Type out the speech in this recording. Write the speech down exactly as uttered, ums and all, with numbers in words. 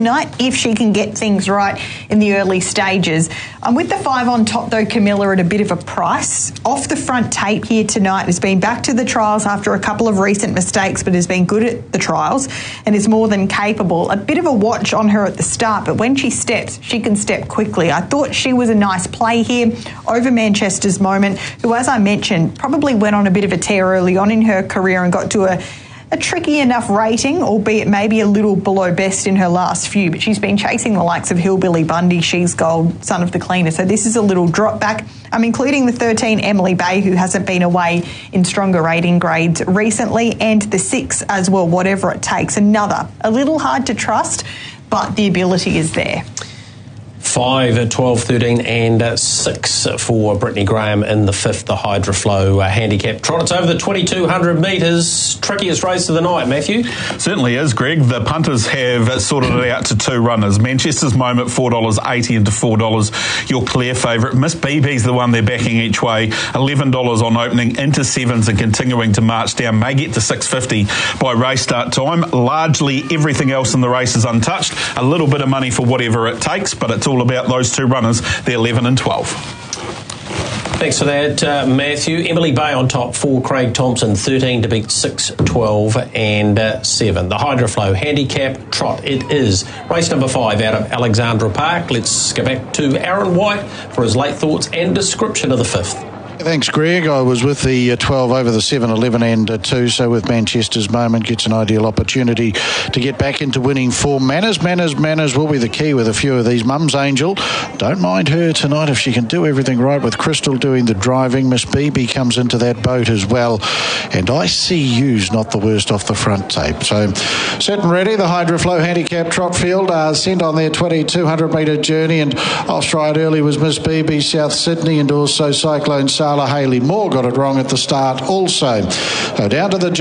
Night if she can get things right in the early stages. Um, with the five on top though, Camilla at a bit of a price. Off the front tape here tonight, has been back to the trials after a couple of recent mistakes, but has been good at the trials and is more than capable. A bit of a watch on her at the start, but when she steps, she can step quickly. I thought she was a nice play here over Manchester's Moment, who, as I mentioned, probably went on a bit of a tear early on in her career and got to a A tricky enough rating, albeit maybe a little below best in her last few, but she's been chasing the likes of Hillbilly Bundy, She's Gold, Son of the Cleaner, so this is a little drop back. I'm including the thirteen, Emily Bay, who hasn't been away in stronger rating grades recently, and the six as well, Whatever It Takes. Another, a little hard to trust, but the ability is there. five, twelve, thirteen and six for Brittany Graham in the fifth, the Hydroflow uh, handicap trot. It's over the twenty-two hundred metres. Trickiest race of the night, Matthew. Certainly is, Greg. The punters have sorted it out to two runners. Manchester's Moment, four dollars eighty into four dollars. Your clear favourite. Miss B B's the one they're backing each way. eleven dollars on opening, into sevens and continuing to march down. May get to six fifty by race start time. Largely everything else in the race is untouched. A little bit of money for Whatever It Takes, but it's all about those two runners, the eleven and twelve. Thanks for that, uh, Matthew. Emily Bay on top for Craig Thompson, thirteen to beat six, twelve and uh, seven. The Hydroflow handicap trot, it is race number five out of Alexandra Park. Let's go back to Aaron White for his late thoughts and description of the fifth. Thanks, Greg. I was with the uh, twelve over the seven, eleven and uh, two, so with Manchester's Moment gets an ideal opportunity to get back into winning form. Manners, manners, manners will be the key with a few of these. Mum's Angel, don't mind her tonight if she can do everything right with Crystal doing the driving. Miss B B comes into that boat as well. And I see you's not the worst off the front tape. So set and ready, the Hydroflow handicap trot field uh, sent on their twenty-two hundred metre journey, and off stride early was Miss B B, South Sydney, and also Cyclone Sala. Haley Moore got it wrong at the start also. So down to the